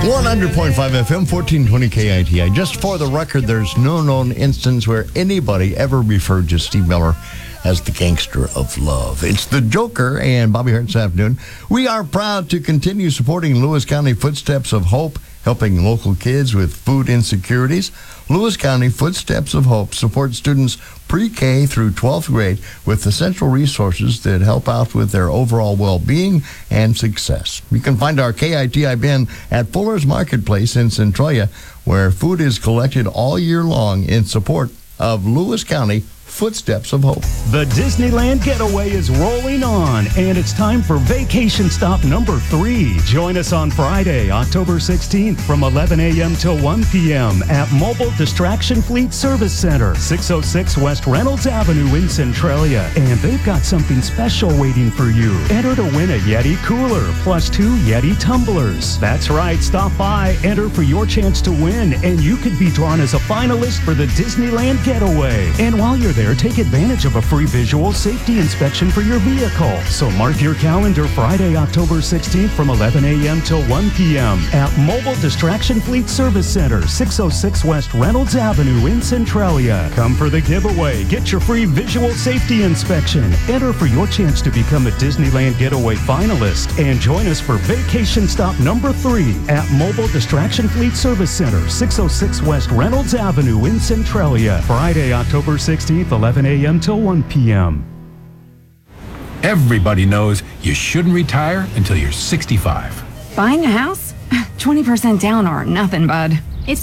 100.5 FM, 1420 KITI. Just for the record, there's no known instance where anybody ever referred to Steve Miller as the gangster of love. It's the Joker and Bobby Hart this afternoon. We are proud to continue supporting Lewis County Footsteps of Hope, helping local kids with food insecurities. Lewis County Footsteps of Hope supports students pre-K through 12th grade with essential resources that help out with their overall well-being and success. You can find our KITI bin at Fuller's Marketplace in Centralia, where food is collected all year long in support of Lewis County Footsteps of Hope. The Disneyland Getaway is rolling on, and it's time for vacation stop number 3. Join us on Friday, October 16th from 11 a.m. till 1 p.m. at Mobile Distraction Fleet Service Center, 606 West Reynolds Avenue in Centralia. And they've got something special waiting for you. Enter to win a Yeti cooler plus 2 Yeti tumblers. That's right, stop by, enter for your chance to win, and you could be drawn as a finalist for the Disneyland Getaway. And while you're there, take advantage of a free visual safety inspection for your vehicle. So mark your calendar Friday, October 16th from 11 a.m. till 1 p.m. at Mobile Distraction Fleet Service Center, 606 West Reynolds Avenue in Centralia. Come for the giveaway. Get your free visual safety inspection. Enter for your chance to become a Disneyland Getaway finalist. And join us for vacation stop number 3 at Mobile Distraction Fleet Service Center, 606 West Reynolds Avenue in Centralia. Friday, October 16th, 11 a.m. till 1 p.m. Everybody knows you shouldn't retire until you're 65. Buying a house? 20% down or nothing, bud.